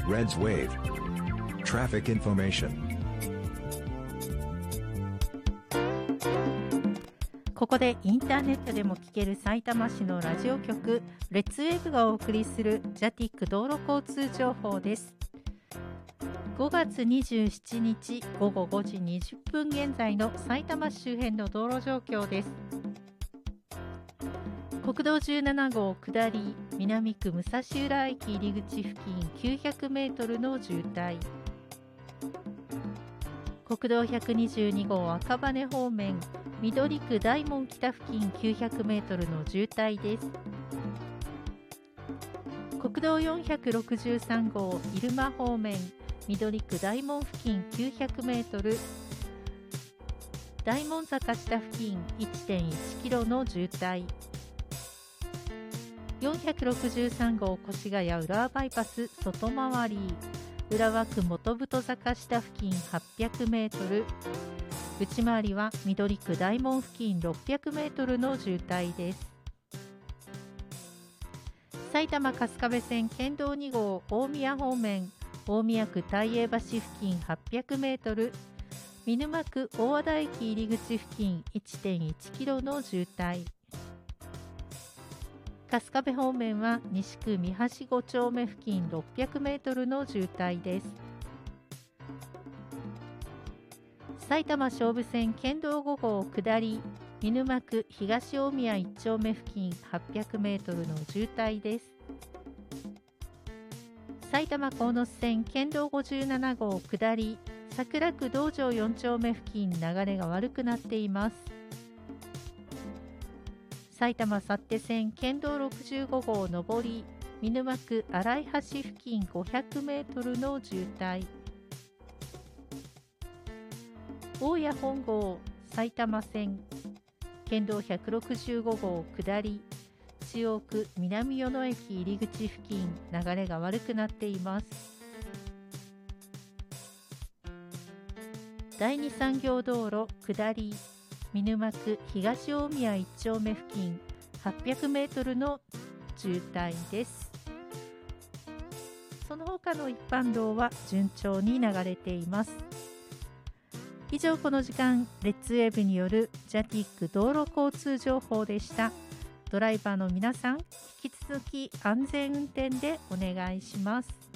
Reds Wave Traffic Information。 ここでインターネットでも聞けるさいたま市のラジオ局レッツウェーブがお送りするジャティック道路交通情報です。5月27日午後5時20分現在のさいたま市周辺の道路状況です。国道17号下り南区武蔵浦駅入り口付近900メートルの渋滞、国道122号赤羽方面緑区大門北付近900メートルの渋滞です。国道463号入間方面緑区大門付近900メートル、大門坂下付近 1.1 キロの渋滞、463号越谷浦和バイパス外回り浦和区元太坂下付近800メートル、内回りは緑区大門付近600メートルの渋滞です。埼玉春日部線県道2号大宮方面大宮区大栄橋付近800メートル、見沼区大和田駅入り口付近 1.1 キロの渋滞、春日部方面は西区三橋5丁目付近600メートルの渋滞です。埼玉勝武線県道5号下り見沼区東大宮1丁目付近800メートルの渋滞です。埼玉鴻巣線県道57号下り桜区道場4丁目付近流れが悪くなっています。埼玉幸手線県道65号上り見沼区新井橋付近500メートルの渋滞、大谷本郷埼玉線県道165号下り中央区南与野駅入り口付近流れが悪くなっています。第二産業道路下り見沼区東大宮1丁目付近800メートルの渋滞です。その他の一般道は順調に流れています。以上この時間レッツウェーブによるジャティック道路交通情報でした。ドライバーの皆さん引き続き安全運転でお願いします。